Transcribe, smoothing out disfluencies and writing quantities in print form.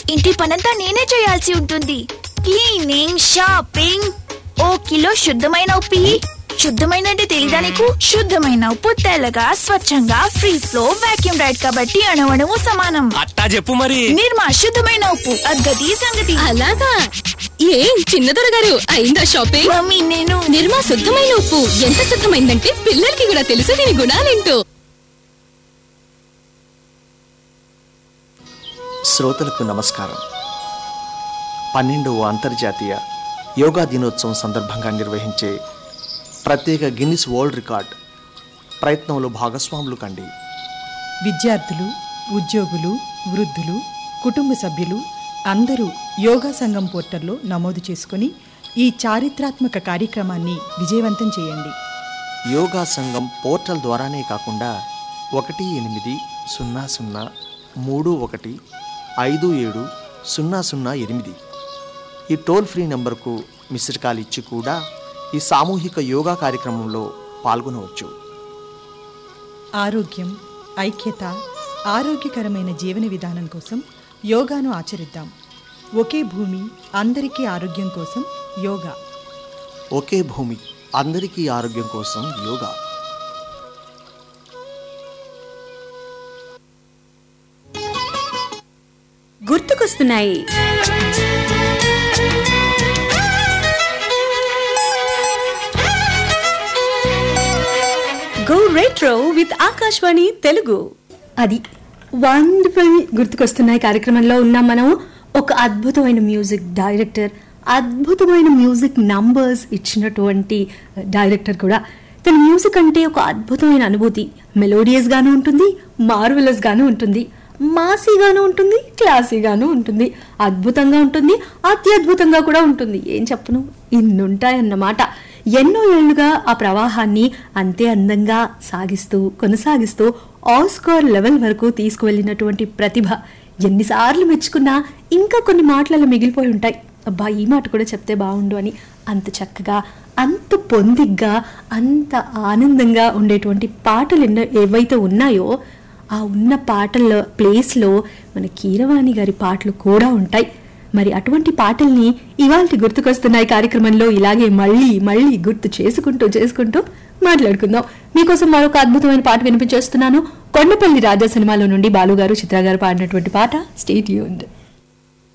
ఇంటి పనంతా నేనే చేయాల్సి ఉంటుంది. క్లీనింగ్, షాపింగ్, ఓ కిలో శుద్ధమైన ఉప్పు. శుద్ధమైన అంటే తెలీదా నీకు? శుద్ధమైన ఉప్పు తెల్లగా స్వచ్ఛంగా ఫ్రీ ఫ్లో వాక్యూమ్ రైడ్ కాబట్టి అణువణువు సమానం. అట్టా చెప్పు మరి. నిర్మా శుద్ధమైన ఉప్పు, అగ్గది సంగతి. అలాగా? ఏం చిన్నదొర గారు అయిందా షాపింగ్? మమ్మీ నేను నిర్మా శుద్ధమైన ఉప్పు ఎంత శుద్ధమైందంటే పిల్లలకి కూడా తెలుసు దీని గుణాలేంటో. శ్రోతలకు నమస్కారం. 12వ అంతర్జాతీయ యోగా దినోత్సవం సందర్భంగా నిర్వహించే ప్రత్యేక గిన్నిస్ వరల్డ్ రికార్డ్ ప్రయత్నంలో భాగస్వాములు కండి. విద్యార్థులు, ఉద్యోగులు, వృద్ధులు, కుటుంబ సభ్యులు అందరూ యోగా సంఘం పోర్టల్లో నమోదు చేసుకుని ఈ చారిత్రాత్మక కార్యక్రమాన్ని విజయవంతం చేయండి. యోగా సంఘం పోర్టల్ ద్వారానే కాకుండా 180031570008 ఈ టోల్ ఫ్రీ నెంబర్కు మిస్డ్ కాల్ ఇచ్చి కూడా ఈ సామూహిక యోగా కార్యక్రమంలో పాల్గొనవచ్చు. ఆరోగ్యం, ఐక్యత, ఆరోగ్యకరమైన జీవన విధానం కోసం యోగాను ఆచరిద్దాం. ఒకే భూమి అందరికీ ఆరోగ్యం కోసం యోగా. ఒకే భూమి అందరికీ ఆరోగ్యం కోసం యోగా. గుర్తుకొస్తున్నాయి. Go retro with Akashvani Telugu. అది వండర్ఫుల్ గుర్తుకొస్తున్నాయి కార్యక్రమంలో ఉన్నాం మనం. ఒక అద్భుతమైన మ్యూజిక్ డైరెక్టర్, అద్భుతమైన మ్యూజిక్ నంబర్స్ ఇచ్చినటువంటి డైరెక్టర్ కూడా. తన మ్యూజిక్ అంటే ఒక అద్భుతమైన అనుభూతి. మెలోడియస్ గాను ఉంటుంది, మార్వెలస్ గాను ఉంటుంది, మాసీగాను ఉంటుంది, క్లాసీగాను ఉంటుంది, అద్భుతంగా ఉంటుంది, అత్యద్భుతంగా కూడా ఉంటుంది. ఏం చెప్పను, ఇన్నుంటాయన్నమాట. ఎన్నో ఏళ్లుగా ఆ ప్రవాహాన్ని అంతే అందంగా కొనసాగిస్తూ ఆస్కార్ లెవెల్ వరకు తీసుకువెళ్ళినటువంటి ప్రతిభ ఎన్నిసార్లు మెచ్చుకున్నా ఇంకా కొన్ని మాటలలో మిగిలిపోయి ఉంటాయి. అబ్బా, ఈ మాట కూడా చెప్తే బాగుండు అని. అంత చక్కగా, అంత పొందిగ్గా, అంత ఆనందంగా ఉండేటువంటి పాటలు ఏవైతే ఉన్నాయో ఆ ఉన్న పాటల ప్లేస్లో మన కీరవాణి గారి పాటలు కూడా ఉంటాయి. మరి అటువంటి పాటల్ని ఇవాళ గుర్తుకొస్తున్నాయి కార్యక్రమంలో ఇలాగే మళ్ళీ మళ్ళీ గుర్తు చేసుకుంటూ మాట్లాడుకుందాం. మీకోసం మరొక అద్భుతమైన పాట వినిపించేస్తున్నాను. కొండపల్లి రాజా సినిమాలో నుండి బాలుగారు, చిత్ర గారు పాడినటువంటి పాట. Stay tuned.